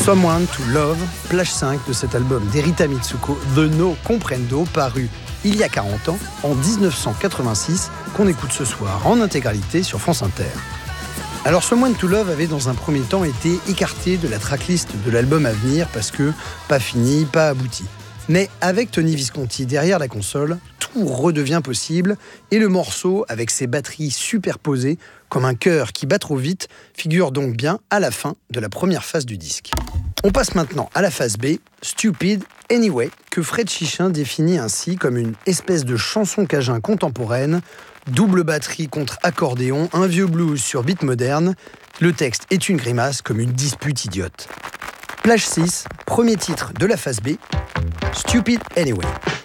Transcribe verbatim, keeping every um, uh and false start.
Someone to Love, plage cinq de cet album d'Erita Mitsuko, The No Comprendo, paru il y a quarante ans, en dix-neuf cent quatre-vingt-six, qu'on écoute ce soir en intégralité sur France Inter. Alors Someone to Love avait dans un premier temps été écarté de la tracklist de l'album à venir parce que pas fini, pas abouti. Mais avec Tony Visconti derrière la console, tout redevient possible et le morceau, avec ses batteries superposées, comme un cœur qui bat trop vite, figure donc bien à la fin de la première phase du disque. On passe maintenant à la phase B, Stupid Anyway, que Fred Chichin définit ainsi comme une espèce de chanson cajun contemporaine, double batterie contre accordéon, un vieux blues sur beat moderne. Le texte est une grimace comme une dispute idiote. Plage six, premier titre de la phase B, Stupid Anyway.